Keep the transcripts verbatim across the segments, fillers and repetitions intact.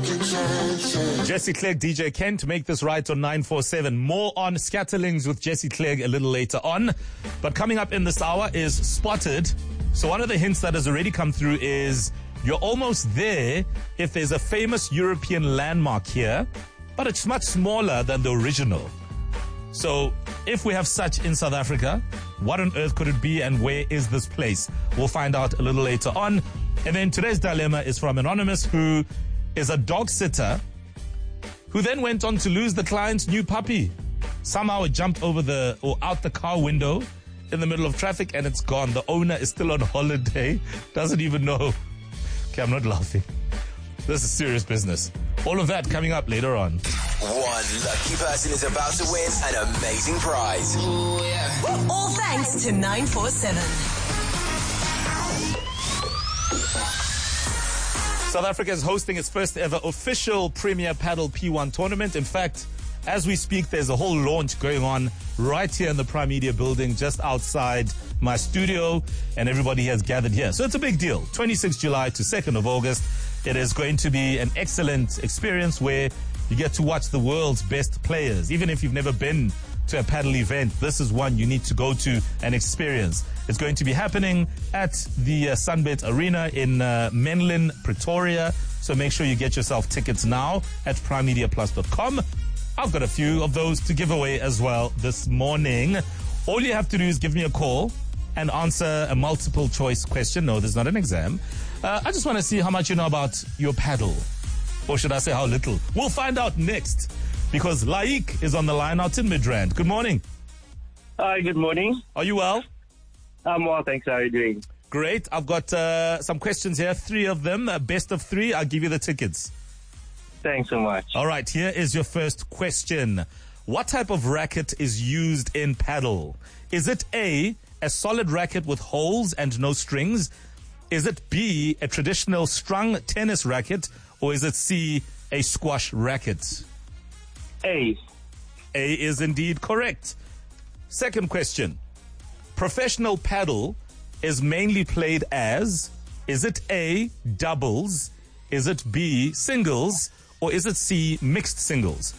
Jesse Clegg, D J Ken, to make this right on nine four seven. More on Scatterlings with Jesse Clegg a little later on. But coming up in this hour is Spotted. So one of the hints that has already come through is you're almost there if there's a famous European landmark here, but it's much smaller than the original. So if we have such in South Africa, what on earth could it be and where is this place? We'll find out a little later on. And then today's dilemma is from Anonymous, who is a dog sitter who then went on to lose the client's new puppy. Somehow it jumped over the or out the car window in the middle of traffic and it's gone. The owner is still on holiday, doesn't even know. Okay, I'm not laughing. This is serious business. All of that coming up later on. One lucky person is about to win an amazing prize. Ooh, yeah. All thanks to nine four seven. South Africa is hosting its first ever official Premier Paddle P one tournament. In fact, as we speak, there's a whole launch going on right here in the Prime Media building, just outside my studio, and everybody has gathered here. So it's a big deal. twenty-sixth of July to second of August. It is going to be an excellent experience where you get to watch the world's best players. Even if you've never been to a paddle event, this is one you need to go to and experience. It's going to be happening at the uh, Sunbet Arena in uh, Menlyn, Pretoria. So make sure you get yourself tickets now at prime media plus dot com. I've got a few of those to give away as well this morning. All you have to do is give me a call and answer a multiple choice question. No, there's not an exam. Uh, I just want to see how much you know about your paddle. Or should I say how little? We'll find out next, because Laik is on the line out in Midrand. Good morning. Hi, good morning. Are you well? I'm well, thanks. How are you doing? Great. I've got uh, some questions here, three of them. Uh, best of three. I'll give you the tickets. Thanks so much. All right, here is your first question. What type of racket is used in paddle? Is it A, a solid racket with holes and no strings? Is it B, a traditional strung tennis racket? Or is it C, a squash racket? A. A is indeed correct. Second question. Professional paddle is mainly played as, is it A, doubles? Is it B, singles? Or is it C, mixed singles?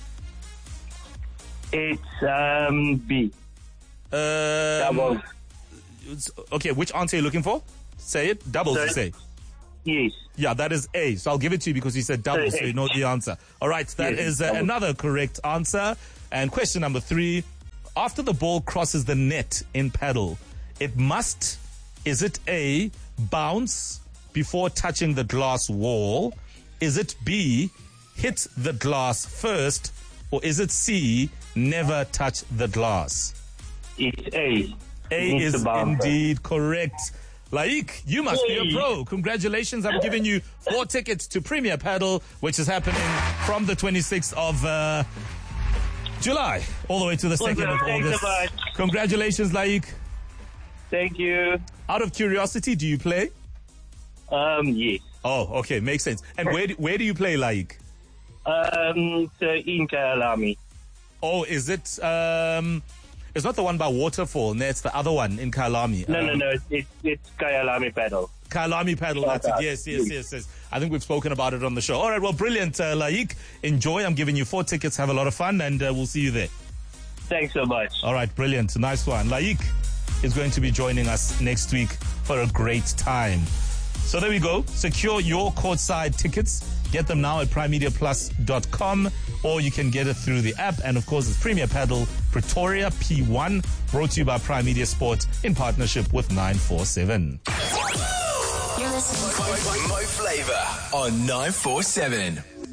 It's um, B. Um, Doubles. Okay, which answer are you looking for? Say it. Doubles, Sorry? you say. Yes. Yeah, that is A. So I'll give it to you because you said doubles, so you know the answer. All right, that Yes, is uh, doubles. another correct answer. And question number three. After the ball crosses the net in paddle, it must, is it A, bounce before touching the glass wall? Is it B, hit the glass first? Or is it C, never touch the glass? It's A. A It needs is to bounce. indeed correct. Laik, you must be a pro. Congratulations. I'm giving you four tickets to Premier Paddle, which is happening from the twenty-sixth of uh, July all the way to the second of Thanks August. so much. Congratulations, Laik. Thank you. Out of curiosity, do you play? Um, yes. Oh, okay. Makes sense. And where do, where do you play, Laik? Um, so in Kyalami. Oh, is it... Um, it's not the one by Waterfall. No, it's the other one in Kyalami. No, um, no, no. It's, it's, it's Kyalami Paddle. Kyalami Paddle, that's it. Yes, yes, yes, yes. I think we've spoken about it on the show. All right, well, brilliant, uh, Laik. Enjoy. I'm giving you four tickets. Have a lot of fun, and uh, we'll see you there. Thanks so much. All right, brilliant. Nice one. Laik is going to be joining us next week for a great time. So there we go. Secure your courtside tickets. Get them now at prime media plus dot com, or you can get it through the app. And of course, it's Premier Paddle Pretoria P one, brought to you by Prime Media Sport in partnership with nine four seven. You're listening. Mo Flava on nine four seven.